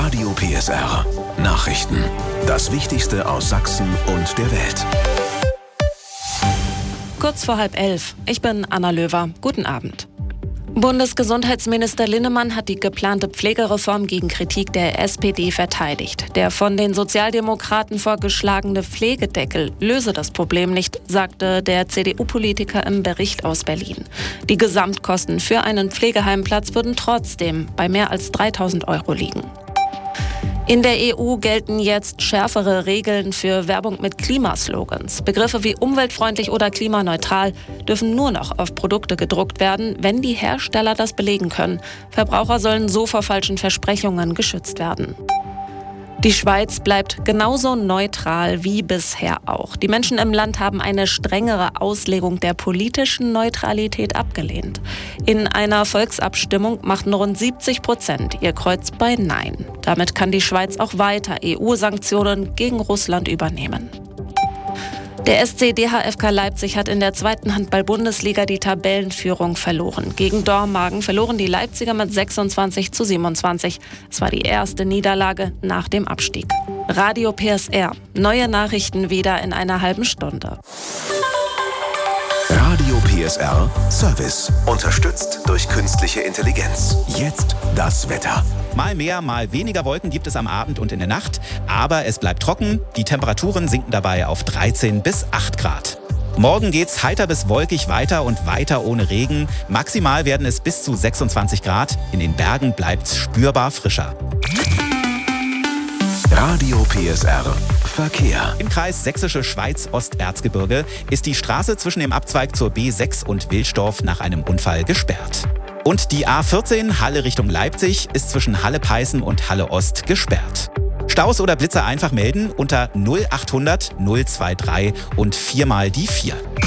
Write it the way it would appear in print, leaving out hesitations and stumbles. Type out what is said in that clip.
Radio PSR. Nachrichten. Das Wichtigste aus Sachsen und der Welt. Kurz vor 10:30. Ich bin Anna Löwer. Guten Abend. Bundesgesundheitsminister Linnemann hat die geplante Pflegereform gegen Kritik der SPD verteidigt. Der von den Sozialdemokraten vorgeschlagene Pflegedeckel löse das Problem nicht, sagte der CDU-Politiker im Bericht aus Berlin. Die Gesamtkosten für einen Pflegeheimplatz würden trotzdem bei mehr als 3.000 € liegen. In der EU gelten jetzt schärfere Regeln für Werbung mit Klimaslogans. Begriffe wie umweltfreundlich oder klimaneutral dürfen nur noch auf Produkte gedruckt werden, wenn die Hersteller das belegen können. Verbraucher sollen so vor falschen Versprechungen geschützt werden. Die Schweiz bleibt genauso neutral wie bisher auch. Die Menschen im Land haben eine strengere Auslegung der politischen Neutralität abgelehnt. In einer Volksabstimmung machten rund 70% ihr Kreuz bei Nein. Damit kann die Schweiz auch weiter EU-Sanktionen gegen Russland übernehmen. Der SC DHFK Leipzig hat in der 2. Handball-Bundesliga die Tabellenführung verloren. Gegen Dormagen verloren die Leipziger mit 26:27. Es war die erste Niederlage nach dem Abstieg. Radio PSR. Neue Nachrichten wieder in einer halben Stunde. Radio PSR Service. Unterstützt durch künstliche Intelligenz. Jetzt das Wetter. Mal mehr, mal weniger Wolken gibt es am Abend und in der Nacht. Aber es bleibt trocken. Die Temperaturen sinken dabei auf 13 bis 8 Grad. Morgen geht's heiter bis wolkig weiter und weiter ohne Regen. Maximal werden es bis zu 26 Grad. In den Bergen bleibt's spürbar frischer. Radio PSR Verkehr. Im Kreis Sächsische Schweiz-Osterzgebirge ist die Straße zwischen dem Abzweig zur B6 und Wilsdorf nach einem Unfall gesperrt. Und die A14 Halle Richtung Leipzig ist zwischen Halle-Peißen und Halle-Ost gesperrt. Staus oder Blitzer einfach melden unter 0800 023 und 4 mal die 4.